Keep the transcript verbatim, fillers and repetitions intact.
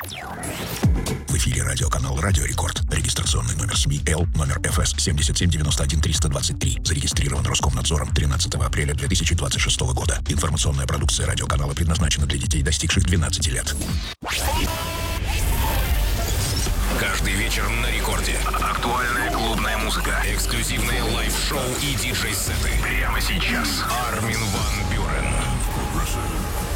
В эфире радиоканал «Радио Рекорд». Регистрационный номер СМИ Л, номер эф эс семь семь девять один три два три. Зарегистрирован Роскомнадзором тринадцатого апреля две тысячи двадцать шестого года. Информационная продукция радиоканала предназначена для детей, достигших двенадцати лет. Каждый вечер на Рекорде. Актуальная клубная музыка, эксклюзивные лайв-шоу и диджей-сеты. Прямо сейчас Армин ван Бюрен.